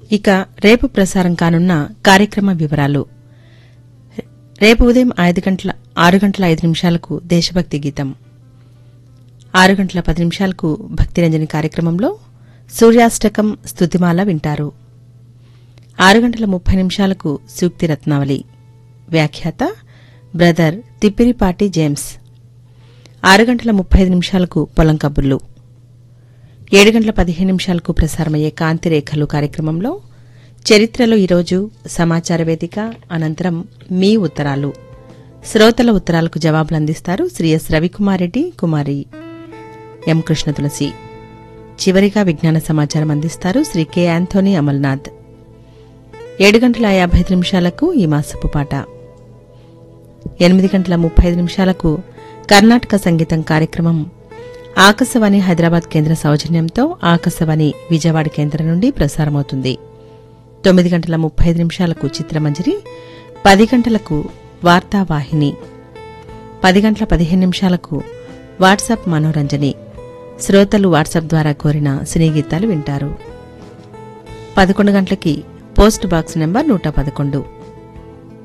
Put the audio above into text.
ఇక రేపు ప్రసారం కానున్న కార్యక్రమ వివరాలు. రేపు ఉదయం 6 గంటల 5 నిమిషాలకు దేశభక్తి గీతం, 6 గంటల 10 నిమిషాలకు భక్తిరంజని కార్యక్రమంలో సూర్యాష్టకం స్తుతిమాల వింటారు. 6 గంటల 30 నిమిషాలకు సూక్తి రత్నావళి, వ్యాఖ్యాత బ్రదర్ తిప్పిరిపాటి జేమ్స్. 6 గంటల 35 నిమిషాలకు పొలం కబుర్లు. 7 గంటల 15 నిమిషాలకు ప్రసారమయ్యే కాంతిరేఖలు కార్యక్రమంలో చరిత్రలో ఈరోజు సమాచార వేదిక, అనంతరం మీ ఉత్తరాలు, శ్రోతల ఉత్తరాలకు జవాబులు అందిస్తారు శ్రీ ఎస్ రవికుమారెడ్డి, కుమారి ఎం కృష్ణ తులసి. చివరిగా విజ్ఞాన సమాచారం అందిస్తారు శ్రీ కె యాంథోనీ అమల్నాథ్. 7 గంటల 55 నిమిషాలకు ఈ మాసపు పాట. 8 గంటల 35 నిమిషాలకు కర్ణాటక సంగీతం కార్యక్రమం ఆకాశవాణి హైదరాబాద్ కేంద్ర సౌజన్యంతో ఆకాశవాణి విజయవాడ కేంద్రం నుండి ప్రసారమవుతుంది. 9 గంటల 35 నిమిషాలకు చిత్రమంజరి, 10 గంటలకు వార్తావాహిని, 10 గంటల 15 నిమిషాలకు వాట్సాప్ మనోరంజని, శ్రోతలు వాట్సాప్ ద్వారా కోరిన సినీ గీతాలు వింటారు. 11 గంటలకి పోస్ట్ బాక్స్ నంబర్ 111,